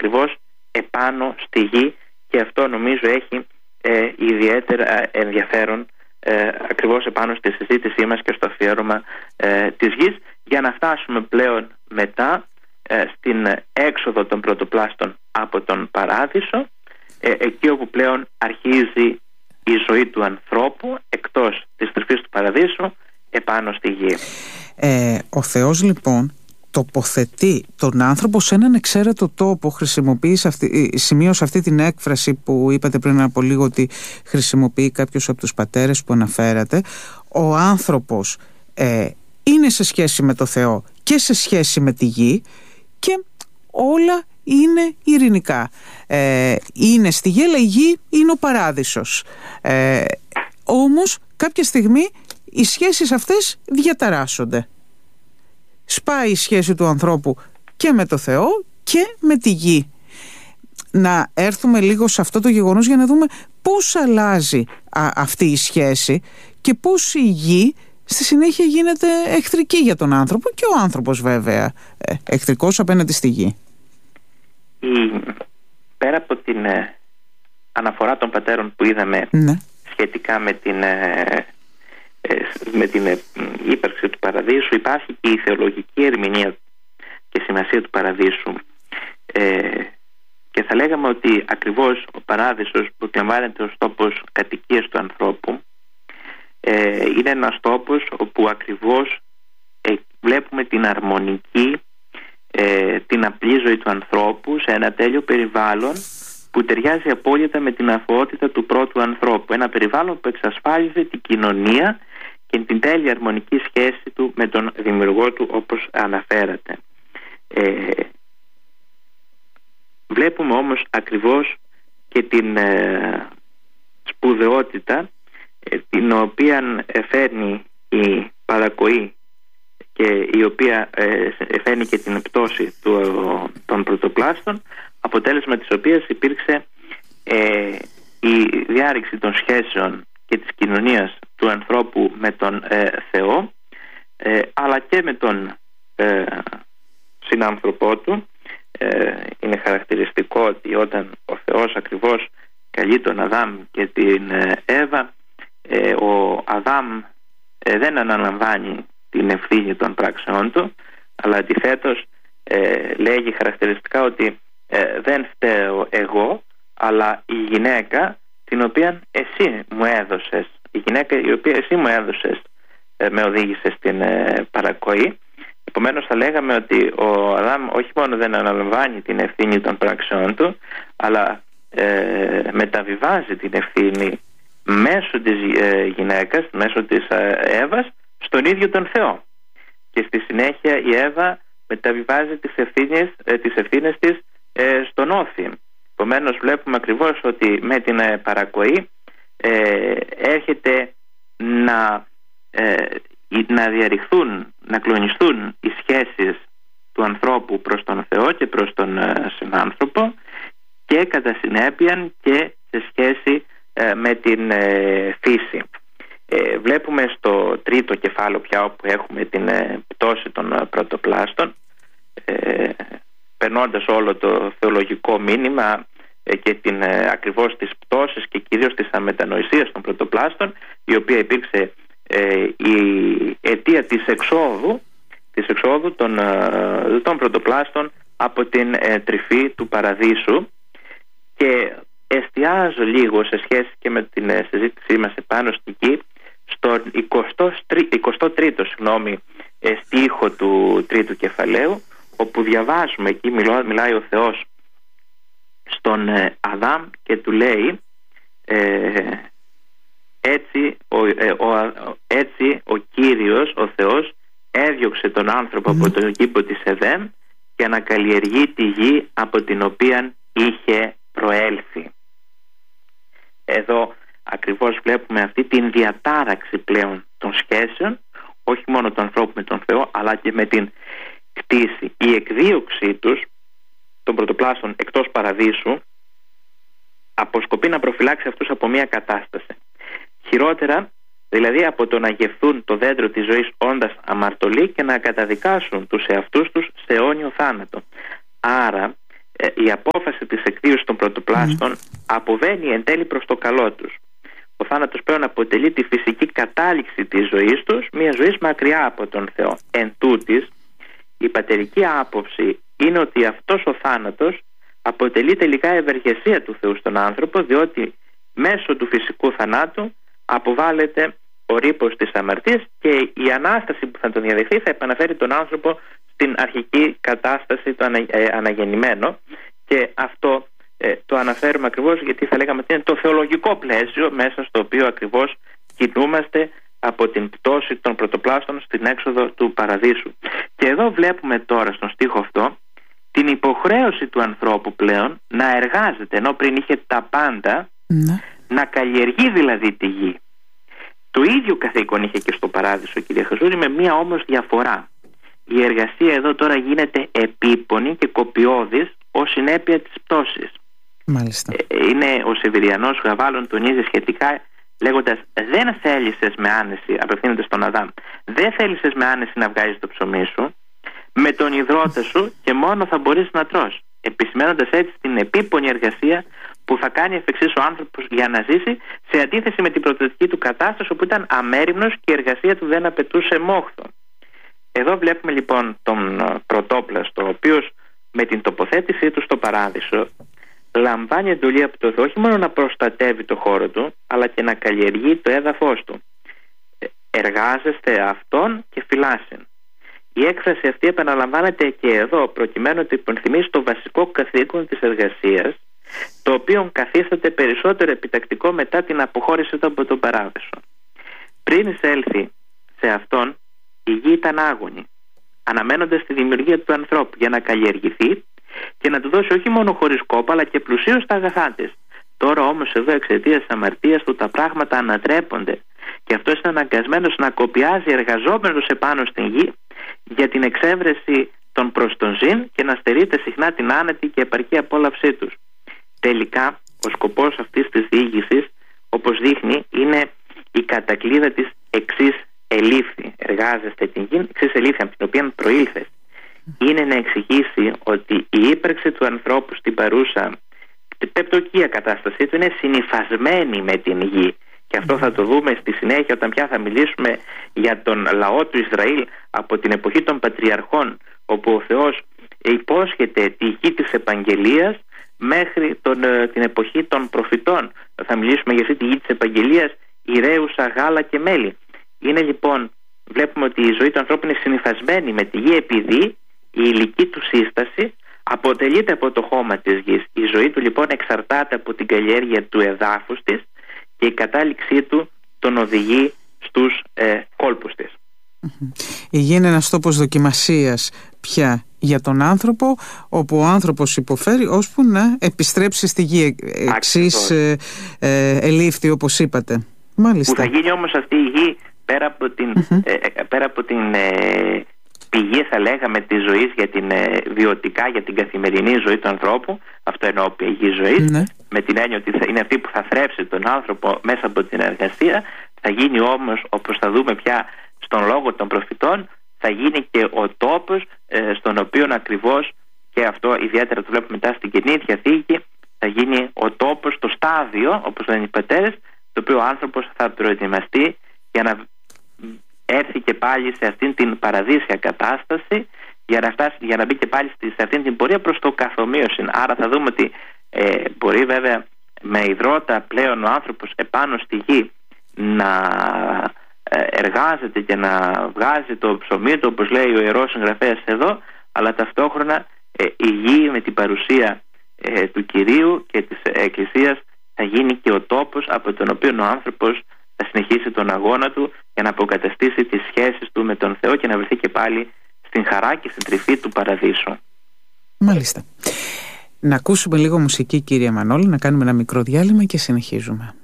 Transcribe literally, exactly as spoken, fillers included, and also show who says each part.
Speaker 1: ακριβώς επάνω στη γη, και αυτό νομίζω έχει ε, ιδιαίτερα ενδιαφέρον ε, ακριβώς επάνω στη συζήτησή μας και στο αφιέρωμα ε, της γης, για να φτάσουμε πλέον μετά ε, στην έξοδο των πρωτοπλάστων από τον Παράδεισο, ε, εκεί όπου πλέον αρχίζει η ζωή του ανθρώπου εκτός της τρυφής του Παραδείσου επάνω στη γη.
Speaker 2: Ε, ο Θεός λοιπόν τοποθετεί τον άνθρωπο σε έναν εξαίρετο τόπο. Χρησιμοποιεί αυτή, σημείωσε αυτή την έκφραση που είπατε πριν από λίγο ότι χρησιμοποιεί κάποιος από τους πατέρες που αναφέρατε. Ο άνθρωπος ε, είναι σε σχέση με το Θεό και σε σχέση με τη γη, και όλα είναι ειρηνικά. Ε, είναι στη γη, αλλά η γη είναι ο παράδεισος. Ε, όμως κάποια στιγμή οι σχέσεις αυτές διαταράσσονται. Σπάει η σχέση του ανθρώπου και με το Θεό και με τη γη. Να έρθουμε λίγο σε αυτό το γεγονός για να δούμε πώς αλλάζει α, αυτή η σχέση και πώς η γη στη συνέχεια γίνεται εχθρική για τον άνθρωπο, και ο άνθρωπος βέβαια ε, εχθρικός απέναντι στη γη.
Speaker 1: Η, πέρα από την ε, αναφορά των πατέρων που είδαμε, ναι, σχετικά με την, ε, ε, με την ε, ύπαρξη του Παραδείσου, υπάρχει και η θεολογική ερμηνεία και σημασία του Παραδείσου, ε, και θα λέγαμε ότι ακριβώς ο Παράδεισος που εκλαμβάνεται ως τόπος κατοικίας του ανθρώπου ε, είναι ένας τόπος όπου ακριβώς ε, βλέπουμε την αρμονική, ε, την απλή ζωή του ανθρώπου σε ένα τέλειο περιβάλλον που ταιριάζει απόλυτα με την αθωότητα του πρώτου ανθρώπου. Ένα περιβάλλον που εξασφάλιζε την κοινωνία και την τέλεια αρμονική σχέση του με τον δημιουργό του, όπως αναφέρατε. Ε, βλέπουμε όμως ακριβώς και την ε, σπουδαιότητα ε, την οποία φέρνει η παρακοή και η οποία ε, φέρνει και την πτώση του, των πρωτοπλάστων, αποτέλεσμα της οποίας υπήρξε ε, η διάρρηξη των σχέσεων και της κοινωνίας του ανθρώπου με τον ε, Θεό, ε, αλλά και με τον ε, συνάνθρωπό του. Ε, είναι χαρακτηριστικό ότι όταν ο Θεός ακριβώς καλεί τον Αδάμ και την ε, Εύα, ε, ο Αδάμ ε, δεν αναλαμβάνει την ευθύνη των πράξεών του, αλλά αντιθέτως ε, λέγει χαρακτηριστικά ότι ε, δεν φταίω εγώ, αλλά η γυναίκα την οποία εσύ μου έδωσες, η γυναίκα η οποία εσύ μου έδωσες ε, με οδήγησε στην ε, παρακοή. Επομένως θα λέγαμε ότι ο Αδάμ όχι μόνο δεν αναλαμβάνει την ευθύνη των πράξεών του, αλλά ε, μεταβιβάζει την ευθύνη μέσω της ε, γυναίκας, μέσω της ε, Εύας, στον ίδιο τον Θεό. Και στη συνέχεια η Εύα μεταβιβάζει τις ευθύνες, ε, τις ευθύνες της ε, στον Όθη. Επομένως βλέπουμε ακριβώς ότι με την ε, παρακοή ε, έρχεται να, ε, να διαρριχθούν, να κλονιστούν οι σχέσεις του ανθρώπου προς τον Θεό και προς τον ε, συνάνθρωπο, και κατά συνέπεια και σε σχέση ε, με την ε, φύση. Ε, βλέπουμε στο τρίτο κεφάλαιο πια, όπου έχουμε την ε, πτώση των ε, πρωτοπλάστων, ε, περνώντας όλο το θεολογικό μήνυμα ε, και την, ε, ακριβώς τις πτώσεις και κυρίως της αμετανοησίας των πρωτοπλάστων, η οποία υπήρξε ε, η αιτία της εξόδου, της εξόδου των, ε, των πρωτοπλάστων από την ε, τρυφή του Παραδείσου. Και εστιάζω λίγο σε σχέση και με την ε, συζήτησή μας επάνω στη γη στον εικοστό τρίτο συγγνώμη, ε, στίχο του τρίτου κεφαλαίου, όπου διαβάζουμε, εκεί μιλά, μιλάει ο Θεός στον ε, Αδάμ και του λέει ε, έτσι, ο, ε, ο, έτσι ο Κύριος, ο Θεός, έδιωξε τον άνθρωπο mm. από τον κήπο της Εδέμ για να καλλιεργεί τη γη από την οποία είχε προέλθει. Εδώ ακριβώς βλέπουμε αυτή την διατάραξη πλέον των σχέσεων, όχι μόνο του ανθρώπου με τον Θεό, αλλά και με την κτήση. Η εκδίωξή τους των πρωτοπλάστων εκτός Παραδείσου αποσκοπεί να προφυλάξει αυτούς από μια κατάσταση. Χειρότερα, δηλαδή από το να γευθούν το δέντρο της ζωής όντας αμαρτωλοί και να καταδικάσουν τους εαυτούς τους σε αιώνιο θάνατο. Άρα ε, η απόφαση της εκδίωσης των πρωτοπλάστων mm. αποβαίνει εν τέλει προς το καλό τους. Ο θάνατος πλέον αποτελεί τη φυσική κατάληξη της ζωής τους, μια ζωή μακριά από τον Θεό. Εν τούτης, η πατερική άποψη είναι ότι αυτός ο θάνατος αποτελεί τελικά ευεργεσία του Θεού στον άνθρωπο, διότι μέσω του φυσικού θανάτου αποβάλλεται ο ρήπος της αμαρτίας και η Ανάσταση που θα τον διαδεχθεί θα επαναφέρει τον άνθρωπο στην αρχική κατάσταση, το ανα, ε, αναγεννημένο. Και αυτό ε, το αναφέρουμε ακριβώς γιατί θα λέγαμε ότι είναι το θεολογικό πλαίσιο μέσα στο οποίο ακριβώς κινούμαστε από την πτώση των πρωτοπλάστων στην έξοδο του παραδείσου. Και εδώ βλέπουμε τώρα στον στίχο αυτό την υποχρέωση του ανθρώπου πλέον να εργάζεται, ενώ πριν είχε τα πάντα, ναι. να καλλιεργεί δηλαδή τη γη. Το ίδιο καθήκον είχε και στο παράδεισο, κύριε Χαζούρη, με μία όμως διαφορά. Η εργασία εδώ τώρα γίνεται επίπονη και κοπιώδης ως συνέπεια της πτώσης.
Speaker 2: Μάλιστα.
Speaker 1: Είναι ο Σεβηριανός Γαβάλων τονίζει σχετικά λέγοντας, δεν θέλησες με άνεση, απευθύνεται στον Αδάμ, δεν θέλησες με άνεση να βγάζεις το ψωμί σου, με τον υδρότα σου και μόνο θα μπορείς να τρως, επισημαίνοντας έτσι την επίπονη εργασία που θα κάνει εφ' εξής ο άνθρωπος για να ζήσει, σε αντίθεση με την πρωτοτική του κατάσταση όπου ήταν αμέριμνος και η εργασία του δεν απαιτούσε μόχθο. Εδώ βλέπουμε λοιπόν τον πρωτόπλαστο, ο οποίος με την τοποθέτησή του στο παράδεισο λαμβάνει εντολή από το Θεό όχι μόνο να προστατεύει το χώρο του, αλλά και να καλλιεργεί το έδαφος του. Εργάζεστε αυτόν και φυλάσσεν. Η έκφραση αυτή επαναλαμβάνεται και εδώ, προκειμένου να υπενθυμίσει το βασικό καθήκον της εργασίας, το οποίο καθίσταται περισσότερο επιτακτικό μετά την αποχώρηση του από τον παράδεισο. Πριν εισέλθει σε αυτόν, η γη ήταν άγονη, αναμένοντας τη δημιουργία του ανθρώπου για να καλλιεργηθεί και να του δώσει όχι μόνο χωρίς κόπο, αλλά και πλουσίως τα αγαθά της. Τώρα όμως εδώ εξαιτίας της αμαρτίας του τα πράγματα ανατρέπονται και αυτός είναι αναγκασμένος να κοπιάζει εργαζόμενος επάνω στην γη για την εξέβρεση των προς τον ζήν και να στερείται συχνά την άνετη και επαρκή απόλαυσή τους. Τελικά ο σκοπός αυτής της διήγησης, όπως δείχνει, είναι η κατακλείδα της εξής ελήφθη. Εργάζεστε την γη, εξής ελήφθη από την οποία προήλθες. Είναι να εξηγήσει ότι η ύπαρξη του ανθρώπου στην παρούσα πεπτοκία κατάστασή του είναι συνυφασμένη με την γη. Και αυτό θα το δούμε στη συνέχεια όταν πια θα μιλήσουμε για τον λαό του Ισραήλ από την εποχή των Πατριαρχών, όπου ο Θεός υπόσχεται τη γη της επαγγελίας μέχρι τον, την εποχή των προφητών. Θα μιλήσουμε για αυτή τη γη της επαγγελίας, ηρέουσα γάλα και μέλι. Είναι λοιπόν, βλέπουμε ότι η ζωή του ανθρώπου είναι συνυφασμένη με τη γη, επειδή η υλική του σύσταση αποτελείται από το χώμα της γης. Η ζωή του λοιπόν εξαρτάται από την καλλιέργεια του εδάφους της και η κατάληξή του τον οδηγεί στους ε, κόλπους της.
Speaker 2: Η γη είναι ένας τόπος δοκιμασίας πια για τον άνθρωπο, όπου ο άνθρωπος υποφέρει ώσπου να επιστρέψει στη γη. Εξής ε, ε, ελήφθη, όπως είπατε. Μάλιστα.
Speaker 1: Που θα γίνει όμως αυτή η γη πέρα από την, mm-hmm. ε, πέρα από την ε, πηγή, θα λέγαμε, της ζωής για την ε, βιωτικά, για την καθημερινή ζωή του ανθρώπου. Αυτό εννοώ πηγή ζωής, mm-hmm. με την έννοια ότι θα είναι αυτή που θα θρέψει τον άνθρωπο μέσα από την εργασία. Θα γίνει όμως, όπως θα δούμε πια στον λόγο των προφητών, θα γίνει και ο τόπος ε, στον οποίο ακριβώς, και αυτό ιδιαίτερα το βλέπουμε μετά στην Καινή Διαθήκη, θα γίνει ο τόπος, το στάδιο, όπως λένε οι πατέρες, το οποίο ο άνθρωπος θα προετοιμαστεί για να έρθει και πάλι σε αυτήν την παραδείσια κατάσταση, για να, φτάσει, για να μπει και πάλι σε αυτήν την πορεία προς το καθομοίωση. Άρα θα δούμε ότι ε, μπορεί βέβαια με υδρότα πλέον ο άνθρωπος επάνω στη γη να ε, εργάζεται και να βγάζει το ψωμί του, όπως λέει ο Ιερός Συγγραφέας εδώ, αλλά ταυτόχρονα ε, η γη με την παρουσία ε, του Κυρίου και της Εκκλησίας θα γίνει και ο τόπος από τον οποίο ο άνθρωπος θα συνεχίσει τον αγώνα του για να αποκαταστήσει τις σχέσεις του με τον Θεό και να βρεθεί και πάλι στην χαρά και στην τρυφή του παραδείσου.
Speaker 2: Μάλιστα. Να ακούσουμε λίγο μουσική, κύριε Μανώλη, να κάνουμε ένα μικρό διάλειμμα και συνεχίζουμε.